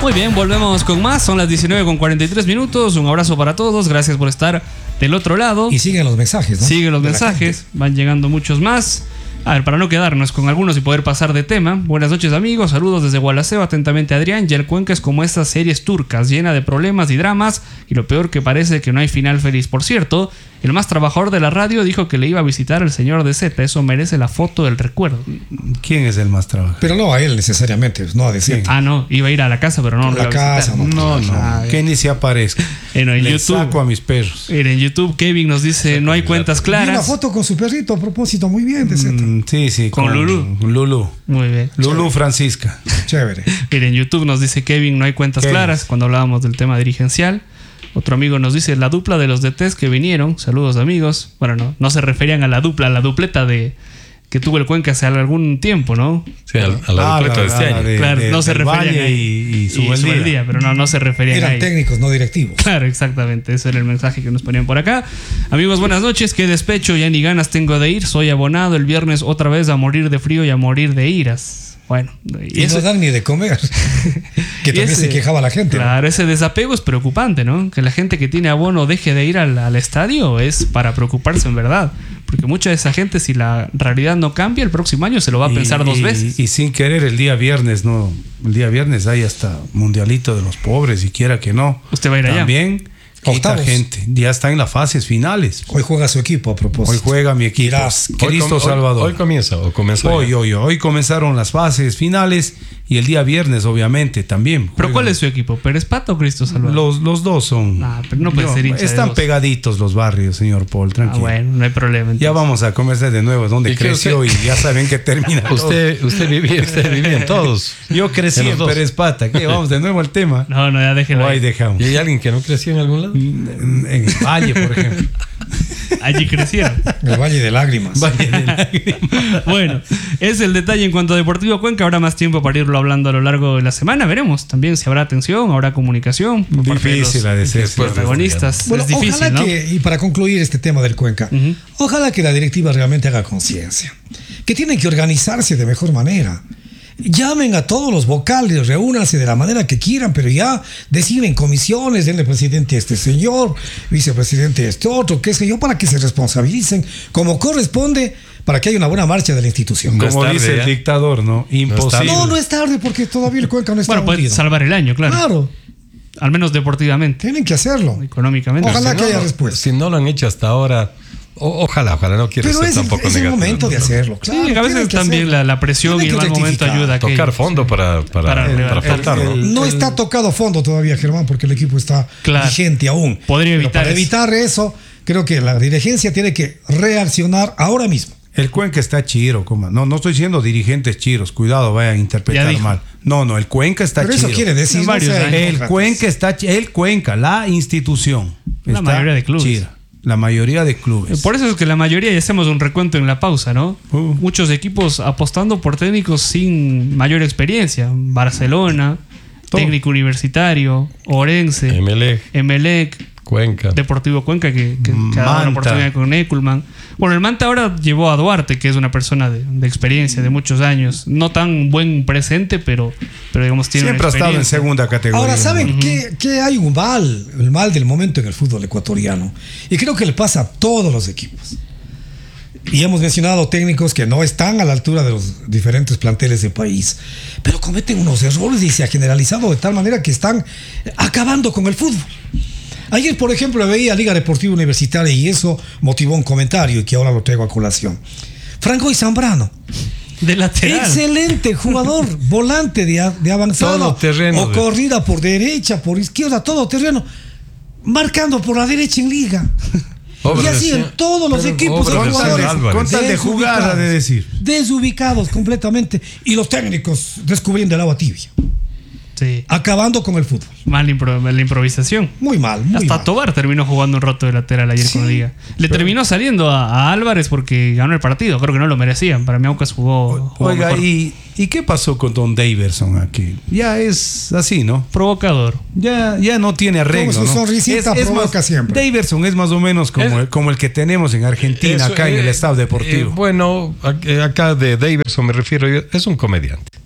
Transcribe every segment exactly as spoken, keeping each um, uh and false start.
Muy bien, volvemos con más. Son las diecinueve con cuarenta y tres minutos. Un abrazo para todos. Gracias por estar del otro lado. Y siguen los mensajes, ¿no? Siguen los mensajes. Van llegando muchos más. A ver, para no quedarnos con algunos y poder pasar de tema. Buenas noches, amigos. Saludos desde Gualaceo. Atentamente, Adrián. Ya el Cuenca es como estas series turcas, llena de problemas y dramas. Y lo peor que parece que no hay final feliz. Por cierto, el más trabajador de la radio dijo que le iba a visitar al señor de Z. Eso merece la foto del recuerdo. ¿Quién es el más trabajador? Pero no a él necesariamente, no a decir. Ah, no. Iba a ir a la casa, pero no. A lo la iba a casa, visitar. No, no. Ah, que ni se aparezca. Bueno, en Le YouTube. saco a mis perros. Mira, en YouTube Kevin nos dice no hay cuentas Y claras. una foto con su perrito a propósito, muy bien, de Z. Mm, sí, sí. Con Lulú. Lulú. Muy bien. Lulú Francisca. Chévere. Mira, en YouTube nos dice Kevin no hay cuentas Kevin. claras cuando hablábamos del tema dirigencial. Otro amigo nos dice la dupla de los D Ts que vinieron. Saludos, amigos. Bueno, no, no se referían a la dupla, a la dupleta de que tuvo el Cuenca hace algún tiempo, ¿no? Sí, a, a la Ah, dupleta la- de este la año. de- Claro, de- no se del referían Valle a y, y Subeldía. Subeldía, pero no, no se referían a Eran ahí. técnicos, no directivos. Claro, exactamente. Ese era el mensaje que nos ponían por acá. Amigos, buenas noches. Qué despecho, ya ni ganas tengo de ir. Soy abonado el viernes otra vez a morir de frío y a morir de iras. Bueno, Y, eso- no dan ni de comer. que y también ese- se quejaba la gente. ¿no? Claro, ese desapego es preocupante, ¿no? Que la gente que tiene abono deje de ir al, al estadio es para preocuparse en verdad. Porque mucha de esa gente, si la realidad no cambia, el próximo año se lo va a Y- pensar dos y- veces. Y sin querer, el día viernes, no. El día viernes hay hasta mundialito de los pobres, y quiera que no. Usted va a ir allá. También quita Octavos. gente. Ya está en las fases finales. Hoy juega su equipo a propósito. Hoy juega mi equipo. Irás. Hoy Cristo com- hoy- Salvador. Hoy, comienza o comenzó. Hoy, ya? hoy, hoy comenzaron las fases finales y el día viernes, obviamente, también. ¿Pero juegan. cuál es su equipo? ¿Pérez Pato o Cristo Salvador? Los, los dos son. Ah, pero no puede ser hincha de Están dos. pegaditos los barrios, señor Paul, Ah, tranquilo. bueno, no hay problema. Ya entonces. vamos a comenzar de nuevo donde ¿Y qué creció usted- y ya saben que termina. todo. Usted, usted vivía, usted vivía en todos. Yo crecí en los en dos. Pérez Pata. ¿Qué? Vamos de nuevo al tema. No, no, ya déjelo O ahí ahí. dejamos. ¿Y hay alguien que no creció en algún lado? En, en el Valle, por ejemplo. Allí crecieron. El Valle de Lágrimas. Valle de Lágrimas. Bueno, es el detalle en cuanto a Deportivo Cuenca. Habrá más tiempo para irlo hablando a lo largo de la semana. Veremos también si habrá atención, habrá comunicación. por parte de los Difícil ha de ser. después de- protagonistas. Bueno, es difícil, ojalá ¿no? que, y para concluir este tema del Cuenca, Ujú. ojalá que la directiva realmente haga conciencia, que tienen que organizarse de mejor manera. Llamen a todos los vocales, reúnanse de la manera que quieran, pero ya deciden comisiones, denle presidente a este señor, vicepresidente a este otro, qué sé yo, para que se responsabilicen como corresponde, para que haya una buena marcha de la institución. No es Como tarde, dice ya. el dictador, ¿no? Imposible. tarde. No, no es tarde porque todavía el Cuenca no está Bueno, puede hundido. salvar el año, claro. Claro, Al menos deportivamente, tienen que hacerlo. económicamente. Ojalá Si que no, haya no- respuesta. Si no lo han hecho hasta ahora, o- ojalá, ojalá, no quiero Pero ser es el, tampoco es el negativo. momento de ¿no? hacerlo. Claro, sí, a tienen veces que también hacerlo. la, la presión y Tienen el que mal momento rectificar. ayuda a que Tocar fondo para, para, Para para, levantar. faltar, ¿no? El- No el- está tocado fondo todavía, Germán, porque el equipo está Claro. vigente aún. Podría Pero evitar para eso. evitar eso, creo que la dirigencia tiene que reaccionar ahora mismo. El Cuenca está chiro, coma. No, no estoy diciendo dirigentes chiros. Cuidado, vayan a Ya interpretar dijo. mal. No, no, el Cuenca está Pero chiro. eso quiere decir En no varios sea años. El hipócratas. Cuenca está chi- el Cuenca, la institución. La está mayoría de clubes. chira. La mayoría de clubes. Por eso es que la mayoría, y hacemos un recuento en la pausa, ¿no? Uh. Muchos equipos apostando por técnicos sin mayor experiencia. Barcelona, Todo. Técnico Universitario, Orense, Emelec, Emelec, Cuenca. Deportivo Cuenca, que, que, que ha dado la Manta. oportunidad con Eculman. Bueno, el Manta ahora llevó a Duarte, que es una persona de, de experiencia, de muchos años. No tan buen presente, pero, pero digamos, tiene Siempre ha una estado en experiencia. segunda categoría. Ahora, ¿saben Ujú. qué, qué hay un mal? El mal del momento en el fútbol ecuatoriano. Y creo que le pasa a todos los equipos. Y hemos mencionado técnicos que no están a la altura de los diferentes planteles del país, pero cometen unos errores y se ha generalizado de tal manera que están acabando con el fútbol. Ayer, por ejemplo, veía Liga Deportiva Universitaria y eso motivó un comentario y que ahora lo traigo a colación. Franco y Zambrano. De lateral. Excelente jugador, volante de, a- de avanzado Todo terreno, o de- corrida por derecha, por izquierda, todo terreno, marcando por la derecha en liga. Obra y de así en César- todos los pero equipos obra hay de César jugadores Álvarez. Con tal de jugar, desubicados, ha de decir. desubicados completamente y los técnicos descubriendo el agua tibia, Sí. acabando con el fútbol. Mal impro- la improvisación. Muy mal, muy Hasta mal. Tobar terminó jugando un rato de lateral ayer Sí, con la Liga. Le terminó saliendo a, a Álvarez porque ganó el partido. Creo que no lo merecían. Para mí Aucas jugó, jugó Oiga, mejor. ¿y, ¿y qué pasó con Don Daverson aquí? Ya es así, ¿no? Provocador. Ya, ya no tiene arreglo. Como su ¿no? sonrisita provoca más, siempre. Daverson es más o menos como, Es- el, como el que tenemos en Argentina, Eso, acá en eh, el staff deportivo. eh, bueno, ac- acá de Daverson me refiero yo, es un comediante.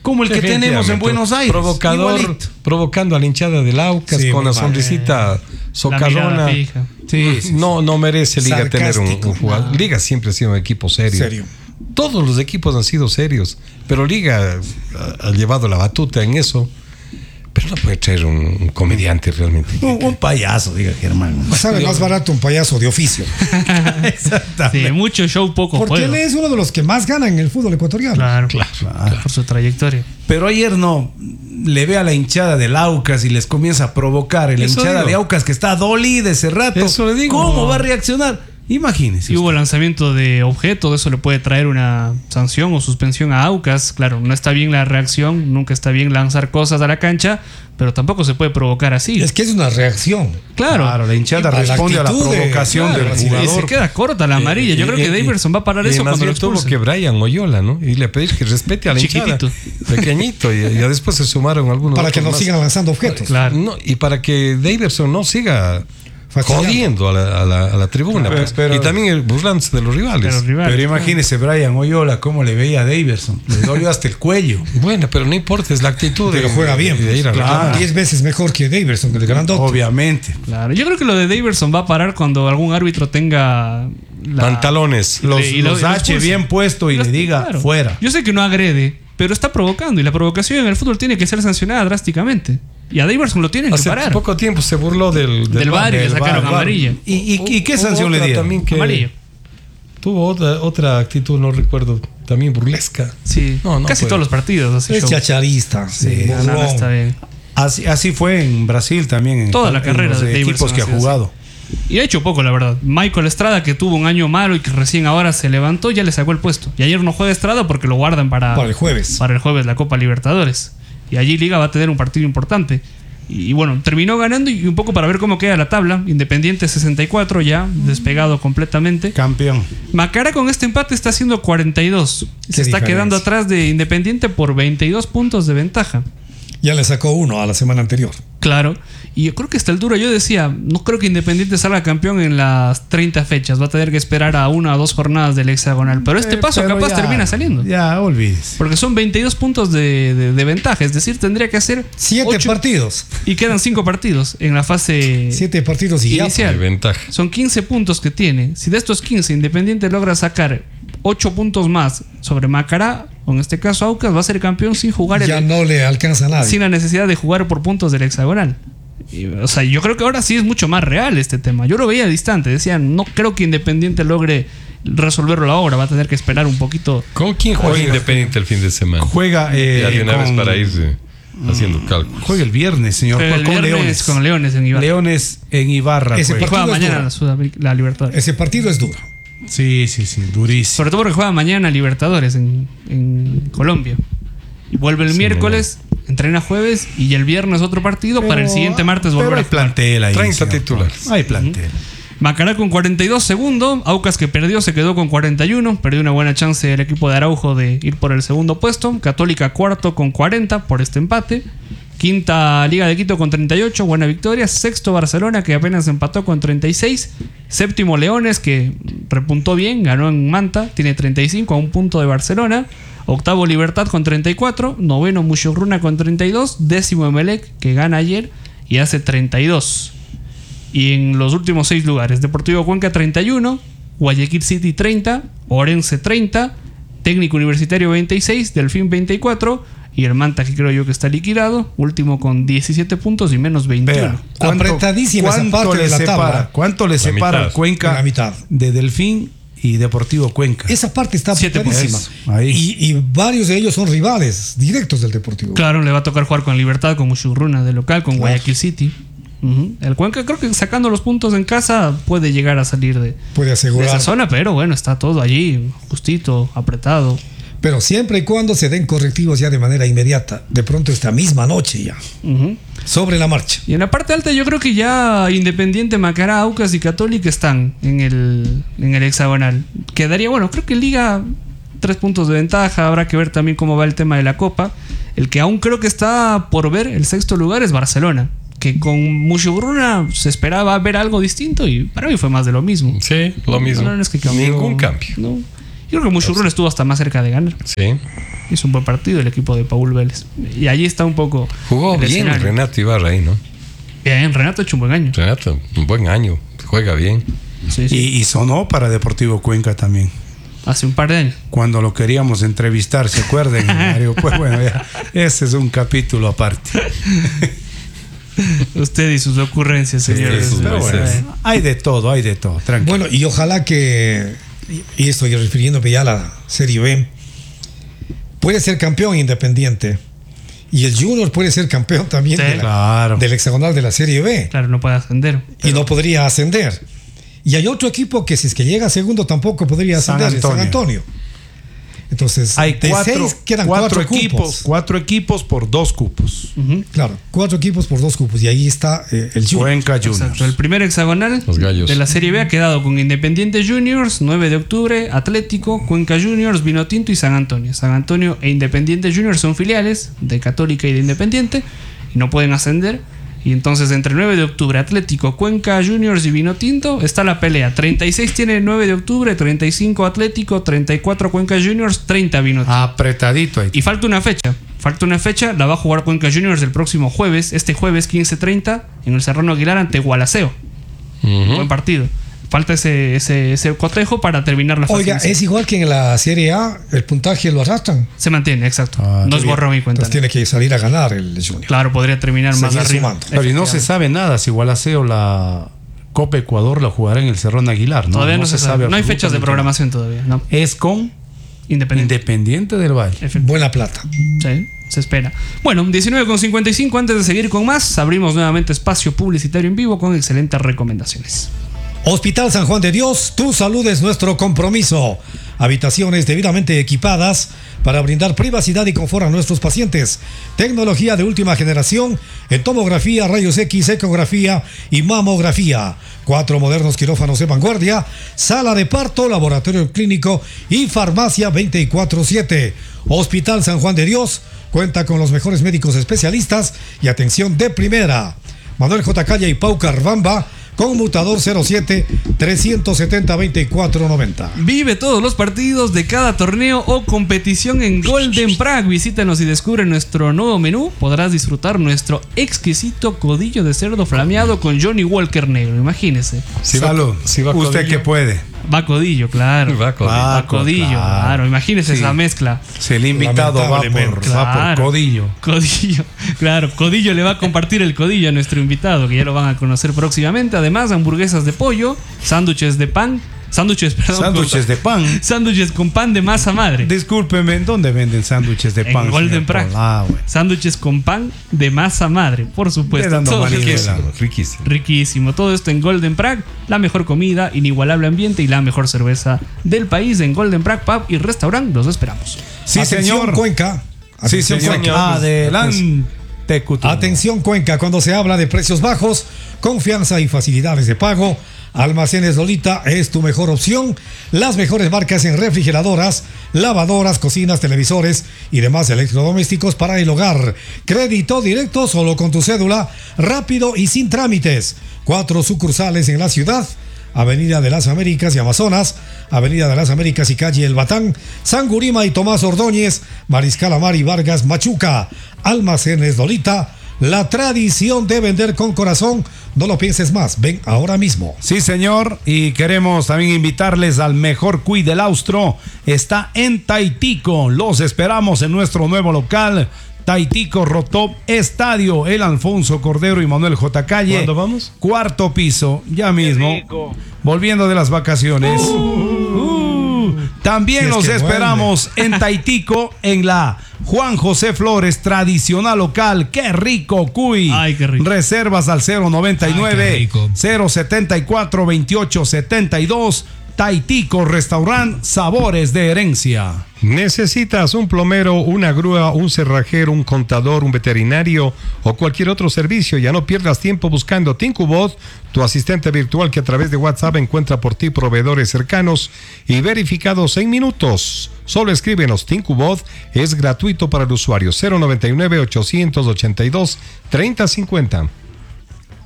como el que tenemos en Buenos Aires. Provocador, igualito. provocando a la hinchada del Aucas Sí, con muy la mal. sonrisita socarrona. fija. Sí, sí, No, no merece Liga tener un, Sarcástico. un jugador. Liga siempre ha sido un equipo serio. Serio. Todos los equipos han sido serios, pero Liga ha, ha llevado la batuta en eso. Pero no puede traer un, un comediante realmente. Un, un payaso, diga Germán. Sale más barato un payaso de oficio. Exactamente. Sí, mucho show, poco Porque juego. él es uno de los que más gana en el fútbol ecuatoriano. Claro, Claro, Claro. por su trayectoria. Pero ayer no le ve a la hinchada del Aucas y les comienza a provocar. Y la Eso hinchada digo. de Aucas que está dolida ese rato. Eso le digo. ¿Cómo va a reaccionar? Imagínese. Si hubo lanzamiento de objeto, eso le puede traer una sanción o suspensión a Aucas. Claro, no está bien la reacción, nunca está bien lanzar cosas a la cancha, pero tampoco se puede provocar así. Es que es una reacción. Claro. Claro, la hinchada Y para la responde a la actitud de- provocación claro, del así Y jugador. se queda corta la amarilla. Yo Eh, creo que eh, Daverson va a parar y eso más cuando lo bien tuvo expulsen. que Brian Oyola, ¿no? Y le pedís que respete a la Chiquitito. hinchada. Pequeñito. Y ya después se sumaron algunos Para que otros no más. sigan lanzando objetos. Claro. No, y para que Daverson no siga Fastidiando. jodiendo a la, a la, a la tribuna. Pero- pues. pero- y también el burlándose de los rivales. De los rivales. Pero imagínese Brian Oyola cómo le veía a Daverson. Le dolió hasta el cuello. Bueno, pero no importa, es la actitud de, Pero juega bien. de ir a Claro. reclamar. Diez veces mejor que Daverson, que el grandote. Obviamente. Claro. Yo creo que lo de Daverson va a parar cuando algún árbitro tenga la- Pantalones. Los, y lo- los y lo H expulse. bien puesto y Los- le diga claro. fuera. Yo sé que no agrede, pero está provocando. Y la provocación en el fútbol tiene que ser sancionada drásticamente. Y a Daverson lo tienen que Hace parar. poco tiempo se burló del, Del VAR y le del sacaron VAR. amarilla. ¿Y, y, y qué Hubo sanción le otra dieron? también que Amarillo. tuvo otra, otra actitud, no recuerdo, también burlesca. Sí, No, no casi puede. todos los partidos. Así Es show. chacharista. Sí, no, no, burlón. está bien. Así, así fue en Brasil también. En Toda la en carrera los de equipos Daverson que ha ha sido jugado. Y ha hecho poco, la verdad. Michael Estrada, que tuvo un año malo y que recién ahora se levantó, ya le sacó el puesto. Y ayer no juega Estrada porque lo guardan para, Para el jueves. para el jueves la Copa Libertadores. Y allí Liga va a tener un partido importante. Y, y bueno, terminó ganando y un poco para ver cómo queda la tabla. Independiente sesenta y cuatro ya, despegado completamente. Campeón. Macará con este empate está haciendo cuarenta y dos. Se está diferencia. quedando atrás de Independiente por veintidós puntos de ventaja. Ya le sacó uno a la semana anterior. Claro. Y yo creo que está el duro. Yo decía, no creo que Independiente salga campeón en las treinta fechas. Va a tener que esperar a una o dos jornadas del hexagonal. Pero este Eh, paso pero capaz ya- termina saliendo. Ya, olvides. Porque son veintidós puntos de, de- de ventaja. Es decir, tendría que hacer Siete ocho- partidos. y quedan cinco partidos en la fase Siete partidos y ya. inicial. De ventaja. Son quince puntos que tiene. Si de estos quince Independiente logra sacar ocho puntos más sobre Macará, o en este caso Aucas, va a ser campeón sin jugar el- Ya no le alcanza a nadie. sin la necesidad de jugar por puntos del hexagonal. Y, o sea, yo creo que ahora sí es mucho más real este tema. Yo lo veía distante, decía, no creo que Independiente logre resolverlo ahora, va a tener que esperar un poquito. ¿Con quién juega Independiente el fin de semana? Juega. Eh, ya de una vez con- para irse haciendo cálculos. Juega el viernes, señor. Pero el con viernes Leones. con Leones en Ibarra. Leones en Ibarra. Ese juega. Y juega partido es mañana duro. la, Sudamérica- la Libertadores. Ese partido es duro. Sí, sí, sí, durísimo. Sobre todo porque juega mañana Libertadores en, en Colombia. Y vuelve el Sí, miércoles, entrena jueves y el viernes otro partido para el Pero- siguiente martes pero volver a hay jugar. plantel ahí. treinta señor. titulares. Hay plantel. Macará con cuarenta y dos segundo, Aucas que perdió se quedó con cuarenta y uno, perdió una buena chance el equipo de Araujo de ir por el segundo puesto, Católica cuarto con cuarenta por este empate, quinta Liga de Quito con treinta y ocho, buena victoria, sexto Barcelona que apenas empató con treinta y seis, séptimo Leones que repuntó bien, ganó en Manta, tiene treinta y cinco a un punto de Barcelona, octavo Libertad con treinta y cuatro, noveno Mushurruna con treinta y dos, décimo Emelec que gana ayer y hace treinta y dos. Y en los últimos seis lugares, Deportivo Cuenca treinta y uno, Guayaquil City treinta, Orense treinta, Técnico Universitario veintiséis, Delfín veinticuatro y el Manta que creo yo que está liquidado, último con diecisiete puntos y menos veintiuno. Vea, ¿cuánto, Apretadísima esa cuánto parte le de la separa, tabla. ¿Cuánto le separa mitad. Cuenca La mitad. de Delfín y Deportivo Cuenca? Esa parte está Siete apretadísima. puntos. Ahí. Y, y varios de ellos son rivales directos del Deportivo. Claro, le va a tocar jugar con Libertad, con Mushurruna de local, con Claro. Guayaquil City. Ujú. El Cuenca creo que sacando los puntos en casa puede llegar a salir de, Puede de asegurar. esa zona, pero bueno, está todo allí, justito, apretado. Pero siempre y cuando se den correctivos ya de manera inmediata. De pronto esta misma noche ya. Ujú. Sobre la marcha. Y en la parte alta yo creo que ya Independiente, Macará, Aucas y Católica están en el, en el hexagonal. Quedaría, bueno, creo que Liga tres puntos de ventaja. Habrá que ver también cómo va el tema de la Copa. El que aún creo que está por ver, el sexto lugar, es Barcelona. Que con Mushurruna se esperaba ver algo distinto y para mí fue más de lo mismo. Sí, lo mismo. No, no es que cambió. Ningún cambio. No. Yo creo que Muchurruna estuvo hasta más cerca de ganar. Sí. Hizo un buen partido el equipo de Paul Vélez. Y allí está un poco. Jugó el bien escenario. Renato Ibarra ahí, ¿no? Bien, Renato ha hecho un buen año. Renato, un buen año. Juega bien. Sí, sí. Y, y sonó para Deportivo Cuenca también. Hace un par de años. Cuando lo queríamos entrevistar, ¿se acuerdan, Mario? Pues bueno, ya, ese es un capítulo aparte. Usted y sus ocurrencias, señores. sus Pero bueno, veces. eh. Hay de todo, hay de todo, tranquilo. Bueno, y ojalá que, y estoy refiriéndome ya a la Serie B, puede ser campeón Independiente. Y el Junior puede ser campeón también Sí. de la- Claro. del hexagonal de la Serie B. Claro, no puede ascender. Y no podría ascender. Y hay otro equipo que si es que llega a segundo tampoco podría San ascender, San Antonio. Antonio. Entonces, Hay de cuatro, seis quedan cuatro cuatro, equipos, cupos. cuatro equipos por dos cupos. Ujú. Claro, cuatro equipos por dos cupos. Y ahí está eh, el Junior. Cuenca Juniors. Exacto. El primer hexagonal Los gallos. de la Serie B ha quedado con Independiente Juniors, nueve de octubre, Atlético, Cuenca Juniors, Vinotinto y San Antonio. San Antonio e Independiente Juniors son filiales de Católica y de Independiente y no pueden ascender. Y entonces entre nueve de octubre, Atlético, Cuenca Juniors y Vinotinto está la pelea. treinta y seis tiene nueve de octubre, treinta y cinco Atlético, treinta y cuatro Cuenca Juniors, treinta Vinotinto. Apretadito ahí. Y falta una fecha. Falta una fecha, la va a jugar Cuenca Juniors el próximo jueves, este jueves quince treinta, en el Serrano Aguilar ante Gualaceo. Ujú. Buen partido. Falta ese, ese, ese cotejo para terminar la fase. Oiga, inicial. es igual que en la Serie A, el puntaje lo arrastran. Se mantiene, exacto. Ah, no es borrón y cuenta. Entonces tiene que salir a ganar el Junior. Claro, podría terminar más Seguir arriba. sumando. Pero y no se sabe nada si Gualaceo la Copa Ecuador la jugará en el Cerrón Aguilar, ¿no? Todavía no, se sabe. No hay fechas de absolutamente programación todavía. No. nada. Es con Independiente. Independiente del Valle. Efectivamente. Buena plata. Sí, se espera. Bueno, diecinueve con cincuenta y cinco. Antes de seguir con más, abrimos nuevamente espacio publicitario en vivo con excelentes recomendaciones. Hospital San Juan de Dios, tu salud es nuestro compromiso. Habitaciones debidamente equipadas para brindar privacidad y confort a nuestros pacientes. Tecnología de última generación en tomografía, rayos X, ecografía y mamografía. Cuatro modernos quirófanos de vanguardia, sala de parto, laboratorio clínico y farmacia veinticuatro siete. Hospital San Juan de Dios cuenta con los mejores médicos especialistas y atención de primera. Manuel J. Calle y Pau Carvamba, conmutador cero siete, trescientos setenta, veinticuatro noventa. Vive todos los partidos de cada torneo o competición en Golden Prague. Visítanos y descubre nuestro nuevo menú. Podrás disfrutar nuestro exquisito codillo de cerdo flameado con Johnny Walker negro. Imagínese. Sí va- Salud. sí va Usted codillo. que puede. Va codillo, claro. Va codillo. Va Va codillo, claro. claro. Imagínese Sí. esa mezcla. Si el invitado va por, Lamentablemente. va por Claro. codillo. Codillo, claro, Codillo le va a compartir el codillo a nuestro invitado, que ya lo van a conocer próximamente. Además, hamburguesas de pollo, sándwiches de pan, sándwiches, perdón, Sándwiches de pan. con, sándwiches con pan de masa madre, Discúlpeme, ¿dónde venden sándwiches de En pan? Golden señor Prague. Paul? Ah, bueno. sándwiches con pan de masa madre, por supuesto. Le dando Todo manivela. esto- Riquísimo, riquísimo. riquísimo. Todo esto en Golden Prague, la mejor comida, inigualable ambiente y la mejor cerveza del país en Golden Prague Pub y Restaurant. Los esperamos. Sí, Atención, señor. Cuenca. Sí, Atención, señor. Cuenca. Adelante, Coutinho. Atención, Cuenca, cuando se habla de precios bajos, confianza y facilidades de pago, Almacenes Lolita es tu mejor opción. Las mejores marcas en refrigeradoras, lavadoras, cocinas, televisores y demás electrodomésticos para el hogar. Crédito directo solo con tu cédula, rápido y sin trámites. Cuatro sucursales en la ciudad: Avenida de las Américas y Amazonas, Avenida de las Américas y Calle El Batán, San Gurima y Tomás Ordóñez, Mariscal Amar y Vargas Machuca. Almacenes Lolita, la tradición de vender con corazón. No lo pienses más, ven ahora mismo. Sí, señor, y queremos también invitarles al mejor cuy del Austro. Está en Taitico. Los esperamos en nuestro nuevo local, Taitico Rotop Estadio, el Alfonso Cordero y Manuel J. Calle. ¿Cuándo vamos? Cuarto piso, ya mismo. Volviendo de las vacaciones. Uh, también Si es los que esperamos en Taitico, en la Juan José Flores, tradicional local. ¡Qué rico, cuy! Ay, qué rico. Reservas al cero noventa y Ay, qué nueve, rico. cero setenta y cuatro, veintiocho setenta y dos. Taitico Restaurant, sabores de herencia. ¿Necesitas un plomero, una grúa, un cerrajero, un contador, un veterinario o cualquier otro servicio? Ya no pierdas tiempo buscando Tincubot, tu asistente virtual que a través de WhatsApp encuentra por ti proveedores cercanos y verificados en minutos. Solo escríbenos. Tincubot es gratuito para el usuario. cero noventa y nueve, ochocientos ochenta y dos, treinta cincuenta.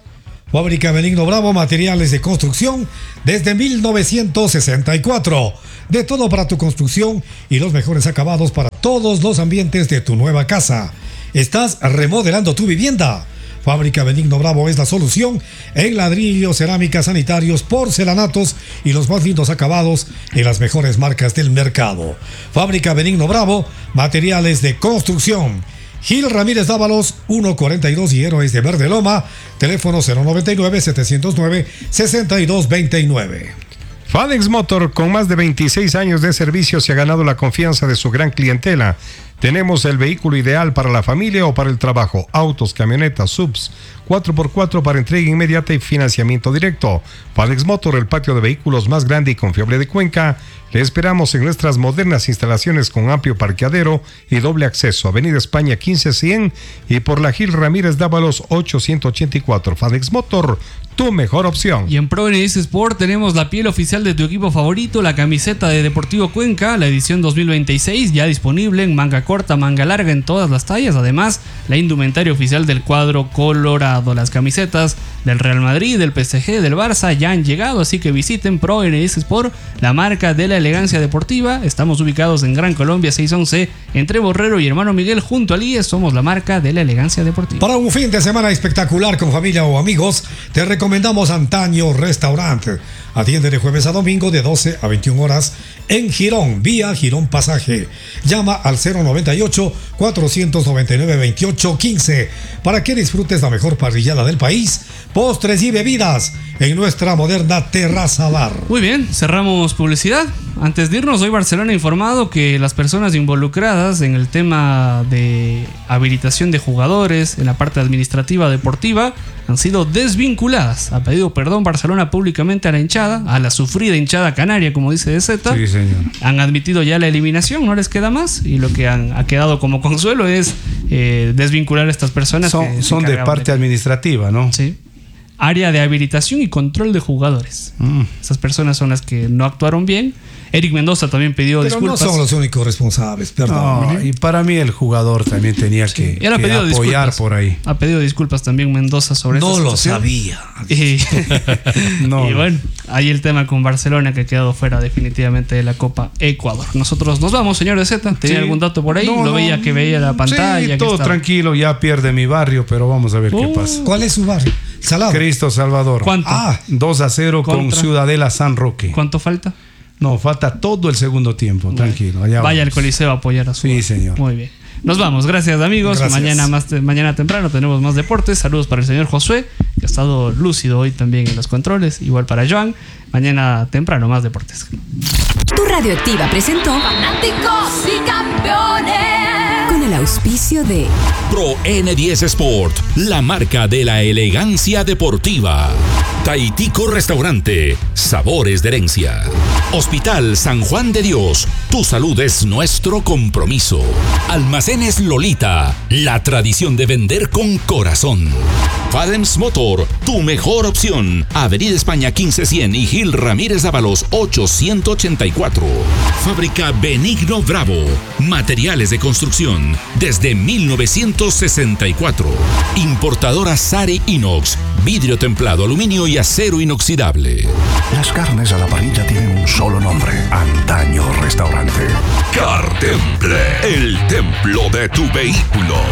Fábrica Benigno Bravo, materiales de construcción desde mil novecientos sesenta y cuatro. De todo para tu construcción y los mejores acabados para todos los ambientes de tu nueva casa. ¿Estás remodelando tu vivienda? Fábrica Benigno Bravo es la solución en ladrillos, cerámicas, sanitarios, porcelanatos y los más lindos acabados en las mejores marcas del mercado. Fábrica Benigno Bravo, materiales de construcción. Gil Ramírez Dávalos, ciento cuarenta y dos y Héroes de Verde Loma, teléfono cero noventa y nueve, setecientos nueve, sesenta y dos veintinueve. FedEx Motor, con más de veintiséis años de servicio, se ha ganado la confianza de su gran clientela. Tenemos el vehículo ideal para la familia o para el trabajo. Autos, camionetas, subs, cuatro por cuatro para entrega inmediata y financiamiento directo. FedEx Motor, el patio de vehículos más grande y confiable de Cuenca. Le esperamos en nuestras modernas instalaciones con amplio parqueadero y doble acceso. Avenida España quince cien y por la Gil Ramírez Dávalos ochocientos ochenta y cuatro. FedEx Motor, tu mejor opción. Y en Pro N S Sport tenemos la piel oficial de tu equipo favorito, la camiseta de Deportivo Cuenca, la edición dos mil veintiséis, ya disponible en manga corta, manga larga en todas las tallas. Además, la indumentaria oficial del cuadro colorado. Las camisetas del Real Madrid, del P S G, del Barça ya han llegado, así que visiten Pro N S Sport, la marca de la elegancia deportiva. Estamos ubicados en Gran Colombia seiscientos once, entre Borrero y Hermano Miguel, junto al I E S. Somos la marca de la elegancia deportiva. Para un fin de semana espectacular con familia o amigos, te recomendamos Antaño Restaurante. Atiende de jueves a domingo de doce a veintiuna horas en Girón, vía Girón Pasaje. Llama al cero noventa y ocho, cuatrocientos noventa y nueve, veintiocho quince para que disfrutes la mejor parrillada del país, postres y bebidas en nuestra moderna terraza bar. Muy bien, cerramos publicidad. Antes de irnos, hoy Barcelona ha informado que las personas involucradas en el tema de habilitación de jugadores en la parte administrativa deportiva han sido desvinculadas. Ha pedido perdón Barcelona públicamente a la hinchada, a la sufrida hinchada canaria, como dice De Zeta. Sí, señor. Han admitido ya la eliminación, no les queda más, y lo que han, ha quedado como consuelo es eh, desvincular a estas personas. Son, que son de parte de... administrativa, ¿no? Sí. Área de habilitación y control de jugadores. Mm. Esas personas son las que no actuaron bien. Eric Mendoza también pidió Pero disculpas. no son los únicos responsables, perdón. No, y para mí el jugador también tenía sí. que, que apoyar disculpas. Por ahí. Ha pedido disculpas también Mendoza sobre eso. No lo sabía. Y, no. y bueno, ahí el tema con Barcelona, que ha quedado fuera definitivamente de la Copa Ecuador. Nosotros nos vamos, señor De Zeta. ¿Tenía sí. algún dato por ahí? No, lo veía que veía la pantalla. Sí, todo tranquilo, ya pierde mi barrio, pero vamos a ver uh, qué pasa. ¿Cuál es su barrio? Salado. Cristo Salvador. ¿Cuánto? Ah, dos a cero con Ciudadela San Roque. ¿Cuánto falta? No, falta todo el segundo tiempo, bueno, tranquilo. Allá vaya vamos. al Coliseo a apoyar a su. Sí, señor. Muy bien. Nos vamos, gracias amigos. Gracias. Mañana más te, mañana temprano tenemos más deportes. Saludos para el señor Josué, que ha estado lúcido hoy también en los controles. Igual para Joan. Mañana temprano más deportes. Tu Radioactiva presentó Fanáticos y Campeones con el auspicio de Pro N diez Sport, la marca de la elegancia deportiva. Taitico Restaurante, sabores de herencia. Hospital San Juan de Dios, tu salud es nuestro compromiso. Almacenes Lolita, la tradición de vender con corazón. FedEx Motor, tu mejor opción. Avenida España quince cien y Gil Ramírez Dávalos ochocientos ochenta y cuatro. Fábrica Benigno Bravo, materiales de construcción desde mil novecientos sesenta y cuatro. Importadora Sari Inox, vidrio templado, aluminio y acero inoxidable. Las carnes a la parrilla tienen un solo nombre: Antaño Restaurante. Car Temple, el templo de tu vehículo.